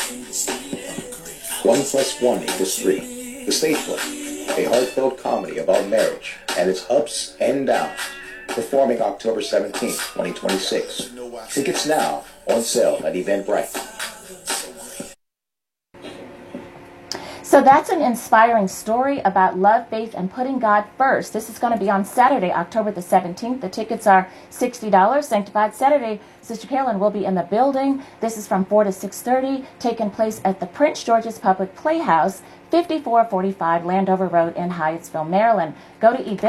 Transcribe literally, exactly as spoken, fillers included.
One plus one equals three. The Stage Play, a heartfelt comedy about marriage and its ups and downs. Performing October seventeenth, twenty twenty-six. Tickets now on sale at Eventbrite. So that's an inspiring story about love, faith, and putting God first. This is going to be on Saturday, October the seventeenth. The tickets are sixty dollars. Sanctified Saturday, Sister Carolyn will be in the building. This is from four to six thirty, taking place at the Prince George's Public Playhouse, fifty-four forty-five Landover Road in Hyattsville, Maryland. Go to event